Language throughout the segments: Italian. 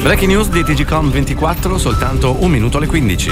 Breaking news di TGcom 24, soltanto 1 minuto alle 15.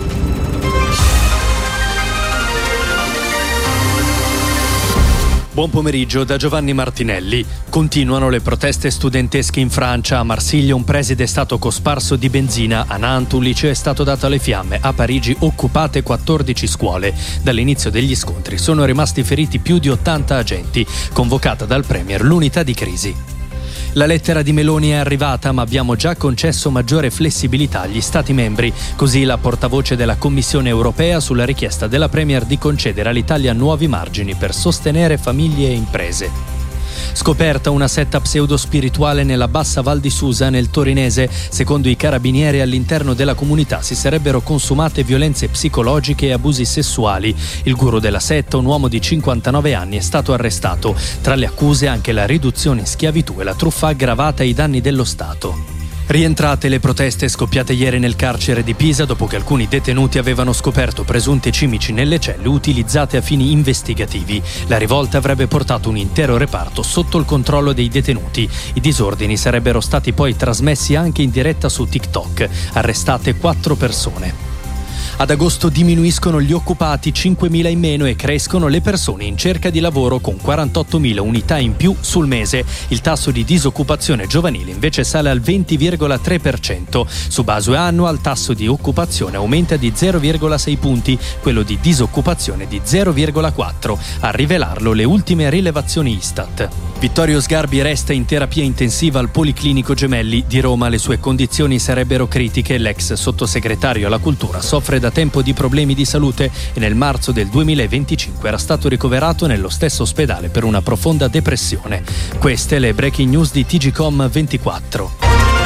Buon pomeriggio da Giovanni Martinelli. Continuano le proteste studentesche in Francia. A Marsiglia un preside è stato cosparso di benzina. A Nantes un liceo è stato dato alle fiamme. A Parigi occupate 14 scuole. Dall'inizio degli scontri sono rimasti feriti più di 80 agenti. Convocata dal Premier l'unità di crisi. La lettera di Meloni è arrivata, ma abbiamo già concesso maggiore flessibilità agli Stati membri. Così la portavoce della Commissione europea sulla richiesta della Premier di concedere all'Italia nuovi margini per sostenere famiglie e imprese. Scoperta una setta pseudo-spirituale nella bassa Val di Susa, nel Torinese. Secondo i carabinieri, all'interno della comunità si sarebbero consumate violenze psicologiche e abusi sessuali. Il guru della setta, un uomo di 59 anni, è stato arrestato. Tra le accuse anche la riduzione in schiavitù e la truffa aggravata ai danni dello Stato. Rientrate le proteste scoppiate ieri nel carcere di Pisa dopo che alcuni detenuti avevano scoperto presunti cimici nelle celle utilizzate a fini investigativi. La rivolta avrebbe portato un intero reparto sotto il controllo dei detenuti. I disordini sarebbero stati poi trasmessi anche in diretta su TikTok. Arrestate 4 persone. Ad agosto diminuiscono gli occupati, 5.000 in meno, e crescono le persone in cerca di lavoro con 48.000 unità in più sul mese. Il tasso di disoccupazione giovanile invece sale al 20,3%. Su base annua il tasso di occupazione aumenta di 0,6 punti, quello di disoccupazione di 0,4. A rivelarlo le ultime rilevazioni Istat. Vittorio Sgarbi resta in terapia intensiva al Policlinico Gemelli di Roma. Le sue condizioni sarebbero critiche. L'ex sottosegretario alla cultura soffre da tempo di problemi di salute e nel marzo del 2025 era stato ricoverato nello stesso ospedale per una profonda depressione. Queste le breaking news di TGcom 24.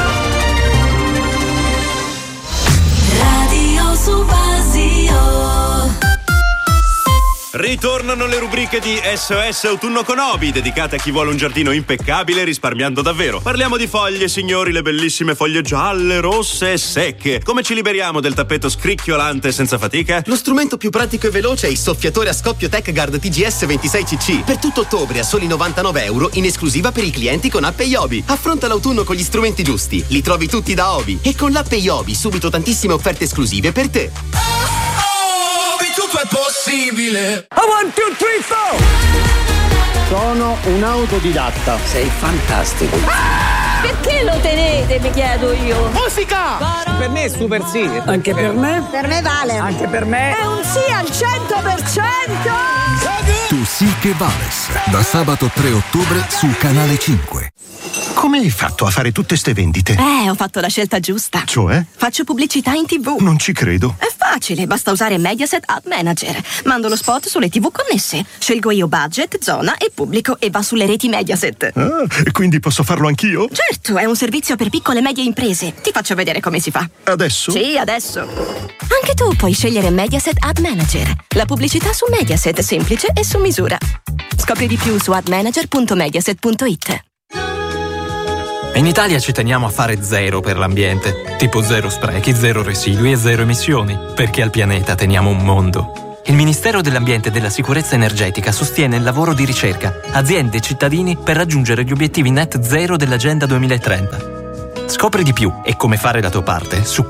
Radio Subasio. Ritornano le rubriche di SOS Autunno con Obi, dedicate a chi vuole un giardino impeccabile risparmiando davvero. Parliamo di foglie, signori, le bellissime foglie gialle, rosse e secche. Come ci liberiamo del tappeto scricchiolante senza fatica? Lo strumento più pratico e veloce è il soffiatore a scoppio TechGuard TGS 26cc. Per tutto ottobre a soli €99 in esclusiva per i clienti con app Yobi. Affronta l'autunno con gli strumenti giusti. Li trovi tutti da Obi. E con l'app Yobi subito tantissime offerte esclusive per te. Tutto è possibile. 1, 2, 3, 4. Sono un autodidatta. Sei fantastico. Perché lo tenete, mi chiedo io? Musica! Per me è super sì. Anche per me? Per me vale. Anche per me? È un sì al 100%! Tu sì che vales. Da sabato 3 ottobre su Canale 5. Come hai fatto a fare tutte ste vendite? Ho fatto la scelta giusta. Cioè? Faccio pubblicità in TV. Non ci credo. È facile, basta usare Mediaset Ad Manager. Mando lo spot sulle TV connesse. Scelgo io budget, zona e pubblico e va sulle reti Mediaset. Ah, e quindi posso farlo anch'io? Certo, è un servizio per piccole e medie imprese. Ti faccio vedere come si fa. Adesso? Sì, adesso. Anche tu puoi scegliere Mediaset Ad Manager. La pubblicità su Mediaset, semplice e su misura. Scopri di più su admanager.mediaset.it. In Italia ci teniamo a fare zero per l'ambiente, tipo zero sprechi, zero residui e zero emissioni, perché al pianeta teniamo un mondo. Il Ministero dell'Ambiente e della Sicurezza Energetica sostiene il lavoro di ricerca, aziende e cittadini per raggiungere gli obiettivi net zero dell'Agenda 2030. Scopri di più e come fare la tua parte su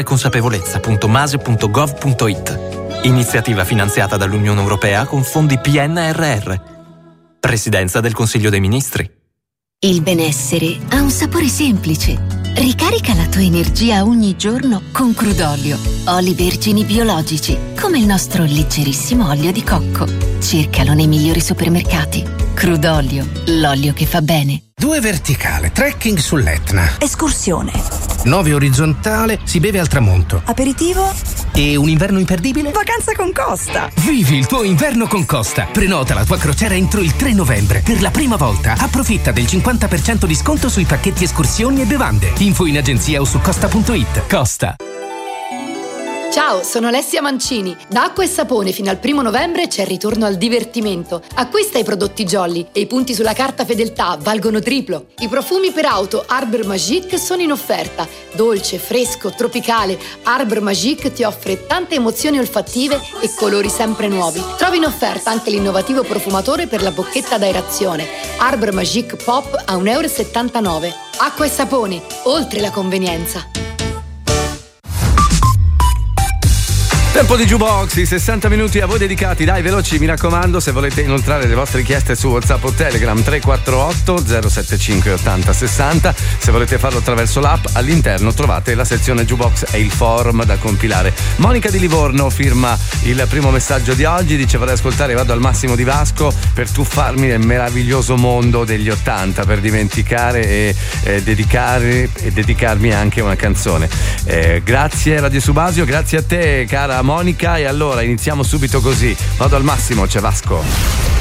culturaeconsapevolezza.mase.gov.it. Iniziativa finanziata dall'Unione Europea con fondi PNRR. Presidenza del Consiglio dei Ministri. Il benessere ha un sapore semplice. Ricarica la tua energia ogni giorno con Crudolio. Oli vergini biologici, come il nostro leggerissimo olio di cocco. Cercalo nei migliori supermercati. Crudolio, l'olio che fa bene. 2 verticale, trekking sull'Etna. Escursione. 9 orizzontale, si beve al tramonto. Aperitivo. E un inverno imperdibile? Vacanza con Costa. Vivi il tuo inverno con Costa. Prenota la tua crociera entro il 3 novembre. Per la prima volta approfitta del 50% di sconto sui pacchetti escursioni e bevande. Info in agenzia o su costa.it. Costa. Ciao, sono Alessia Mancini. Da Acqua e Sapone fino al 1 novembre c'è il ritorno al divertimento. Acquista i prodotti Jolly e i punti sulla carta fedeltà valgono triplo. I profumi per auto Arbre Magique sono in offerta. Dolce, fresco, tropicale, Arbre Magique ti offre tante emozioni olfattive e colori sempre nuovi. Trovi in offerta anche l'innovativo profumatore per la bocchetta d'aerazione. Arbre Magique Pop a €1,79. Acqua e Sapone, oltre la convenienza. Tempo di Jukebox, i 60 minuti a voi dedicati, dai veloci, mi raccomando, se volete inoltrare le vostre richieste su WhatsApp o Telegram 348 075 80 60, se volete farlo attraverso l'app, all'interno trovate la sezione Jukebox e il form da compilare. Monica di Livorno firma il primo messaggio di oggi, dice: vorrei ascoltare Vado al massimo di Vasco per tuffarmi nel meraviglioso mondo degli 80, per dimenticare e dedicarmi anche una canzone. Grazie Radio Subasio, grazie a te cara Monica, e allora iniziamo subito così. Vado al massimo, c'è Vasco.